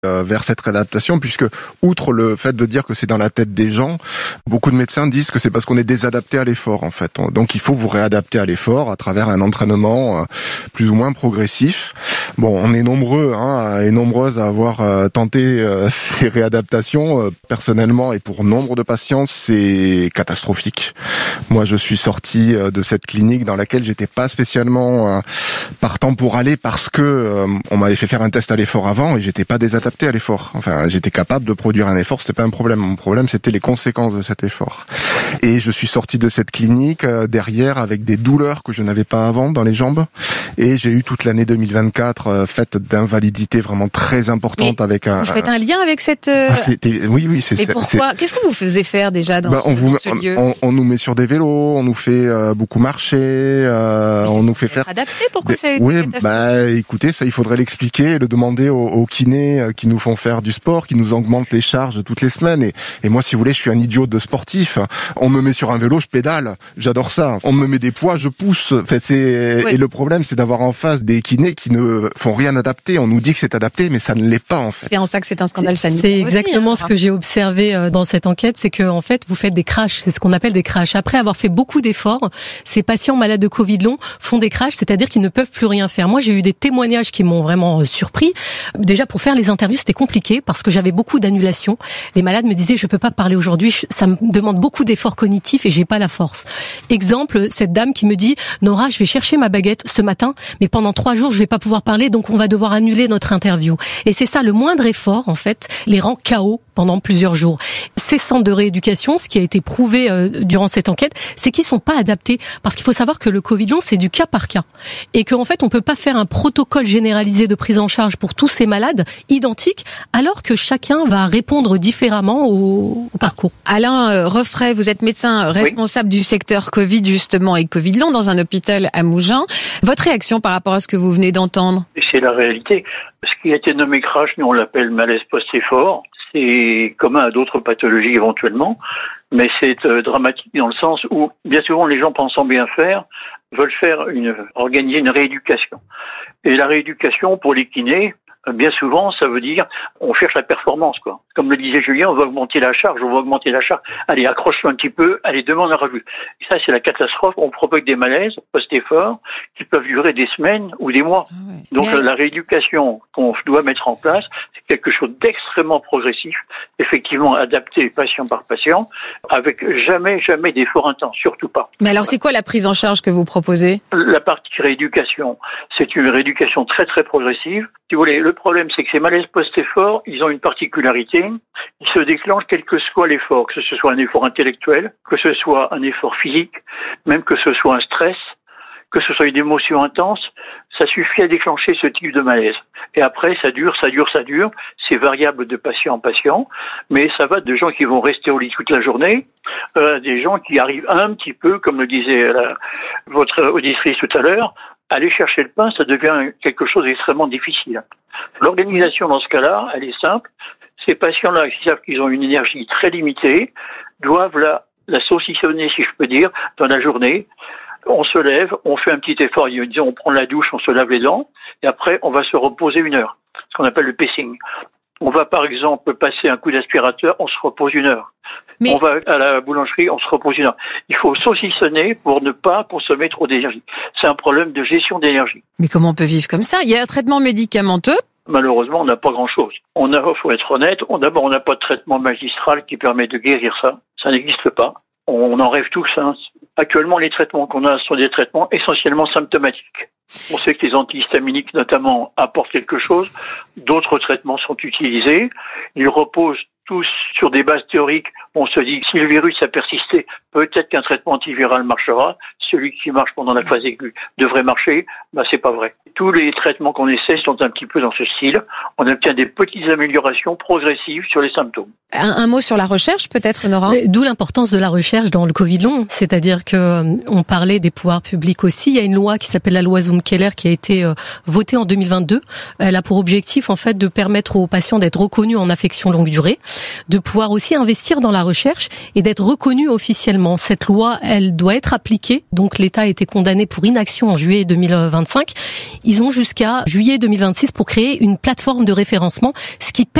vers cette réadaptation, puisque outre le fait de dire que c'est dans la tête des gens, beaucoup de médecins disent que c'est parce qu'on est désadapté à l'effort en fait. Donc il faut vous réadapter à l'effort à travers un entraînement plus ou moins progressif. Bon, on est nombreux et nombreuses à avoir tenté ces réadaptations. Personnellement et pour nombre de patients, c'est catastrophique. Moi, je suis sorti de cette clinique dans laquelle j'étais pas spécialement partant pour aller parce que on m'avait fait faire un test à l'effort avant et j'étais pas désadapté à l'effort. Enfin, j'étais capable de produire un effort, c'était pas un problème. Mon problème, c'était les conséquences de cet effort. Et je suis sorti de cette clinique derrière avec des douleurs que je n'avais pas avant dans les jambes. Et j'ai eu toute l'année 2024 faite d'invalidité vraiment très importante. Mais avec un. Vous faites un lien avec cette. Oui, c'est. Et pourquoi ? Qu'est-ce que vous faisiez faire déjà dans ce lieu ? On nous met sur des vélos, on nous fait beaucoup marcher, on nous fait faire. Adapté, pourquoi ça a été écoutez, ça il faudrait l'expliquer, le demander aux kinés qui nous font faire du sport, qui nous augmentent les charges toutes les semaines. Et moi, si vous voulez, je suis un idiot de sportif. On me met sur un vélo, je pédale, j'adore ça. On me met des poids, je pousse. En fait, Et le problème, c'est d'avoir en face des kinés qui ne font rien adapter. On nous dit que c'est adapté, mais ça ne l'est pas en fait. C'est en ça que c'est un scandale sanitaire. C'est exactement ce que j'ai observé dans cette enquête, c'est que en fait, vous faites des crashs. C'est ce qu'on appelle des crashs. Après avoir fait beaucoup d'efforts, ces patients malades de Covid long font des crashs, c'est-à-dire qu'ils ne peuvent plus rien faire. Moi, j'ai eu des témoignages qui m'ont vraiment surpris. Déjà, pour faire les interviews, c'était compliqué parce que j'avais beaucoup d'annulations. Les malades me disaient, je peux pas parler aujourd'hui, ça me demande beaucoup d'efforts cognitifs et j'ai pas la force. Exemple, cette dame qui me dit, Nora, je vais chercher ma baguette ce matin, mais pendant 3 jours, je vais pas pouvoir parler, donc on va devoir annuler notre interview. Et c'est ça, le moindre effort, en fait, les rend KO pendant plusieurs jours. Ces centres de rééducation, ce qui a été prouvé durant cette enquête, c'est qu'ils sont pas adaptés, parce qu'il faut savoir que le Covid long, c'est du cas par cas. Et qu'en fait, on peut pas faire un protocole généralisé de prise en charge pour tous ces malades, identiques, alors que chacun va répondre différemment au parcours. Alain Refray, vous êtes médecin responsable du secteur Covid justement et Covid long dans un hôpital à Mougins. Votre réaction par rapport à ce que vous venez d'entendre ? C'est la réalité. Ce qui a été nommé crash, nous on l'appelle malaise post-effort. C'est commun à d'autres pathologies éventuellement, mais c'est dramatique dans le sens où bien souvent les gens pensant bien faire veulent organiser une rééducation. Et la rééducation pour les kinés, bien souvent, ça veut dire on cherche la performance, quoi. Comme le disait Julien, on va augmenter la charge. Allez, accroche-toi un petit peu, allez, demande la revue. Et ça, c'est la catastrophe. On provoque des malaises post-effort qui peuvent durer des semaines ou des mois. Donc, la rééducation qu'on doit mettre en place, c'est quelque chose d'extrêmement progressif, effectivement adapté patient par patient, avec jamais d'effort intense, surtout pas. Mais alors, c'est quoi la prise en charge que vous proposez ? La partie rééducation, c'est une rééducation très très progressive. Si vous voulez, le problème, c'est que ces malaises post-effort, ils ont une particularité. Ils se déclenchent quel que soit l'effort, que ce soit un effort intellectuel, que ce soit un effort physique, même que ce soit un stress, que ce soit une émotion intense, ça suffit à déclencher ce type de malaise. Et après, ça dure. C'est variable de patient en patient, mais ça va de gens qui vont rester au lit toute la journée, des gens qui arrivent un petit peu, comme le disait votre auditrice tout à l'heure, aller chercher le pain, ça devient quelque chose d'extrêmement difficile. L'organisation dans ce cas-là, elle est simple. Ces patients-là, qui savent qu'ils ont une énergie très limitée, doivent la saucissonner, si je peux dire, dans la journée. On se lève, on fait un petit effort, disons, on prend la douche, on se lave les dents, et après, on va se reposer 1 heure, ce qu'on appelle le pacing. On va, par exemple, passer un coup d'aspirateur, on se repose 1 heure. On va à la boulangerie, on se repose 1 heure. Il faut saucissonner pour ne pas consommer trop d'énergie. C'est un problème de gestion d'énergie. Mais comment on peut vivre comme ça ? Il y a un traitement médicamenteux ? Malheureusement, on n'a pas grand-chose. Faut être honnête, d'abord, on n'a pas de traitement magistral qui permet de guérir ça. Ça n'existe pas. On en rêve tous. Actuellement, les traitements qu'on a sont des traitements essentiellement symptomatiques. On sait que les antihistaminiques, notamment, apportent quelque chose. D'autres traitements sont utilisés. Ils reposent tous sur des bases théoriques. On se dit que si le virus a persisté, peut-être qu'un traitement antiviral marchera. Celui qui marche pendant la phase aiguë devrait marcher. C'est pas vrai. Tous les traitements qu'on essaie sont un petit peu dans ce style. On obtient des petites améliorations progressives sur les symptômes. Un mot sur la recherche, peut-être, Nora ? D'où l'importance de la recherche dans le Covid long. C'est-à-dire que on parlait des pouvoirs publics aussi. Il y a une loi qui s'appelle la loi Zoom-Keller qui a été votée en 2022. Elle a pour objectif, en fait, de permettre aux patients d'être reconnus en affection longue durée, de pouvoir aussi investir dans la la recherche et d'être reconnu officiellement. Cette loi, elle doit être appliquée. Donc l'État a été condamné pour inaction en juillet 2025. Ils ont jusqu'à juillet 2026 pour créer une plateforme de référencement, ce qui